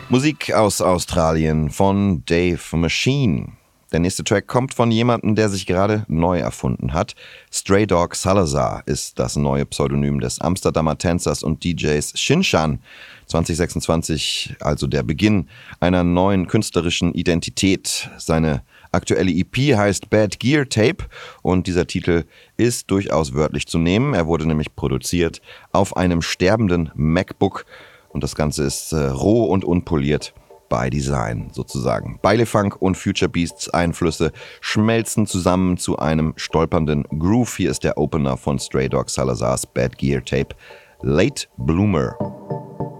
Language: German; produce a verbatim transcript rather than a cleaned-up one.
Musik aus Australien von Dave Machine. Der nächste Track kommt von jemandem, der sich gerade neu erfunden hat. Stray Dog Salazar ist das neue Pseudonym des Amsterdamer Tänzers und D Js Shinshan. zwanzig sechsundzwanzig, also der Beginn einer neuen künstlerischen Identität. Seine aktuelle E P heißt Bad Gear Tape und dieser Titel ist durchaus wörtlich zu nehmen. Er wurde nämlich produziert auf einem sterbenden MacBook und das Ganze ist äh, roh und unpoliert. By Design sozusagen. Bailey-Funk und Future Beasts Einflüsse schmelzen zusammen zu einem stolpernden Groove. Hier ist der Opener von Stray Dog Salazars Bad Gear Tape, Late Bloomer.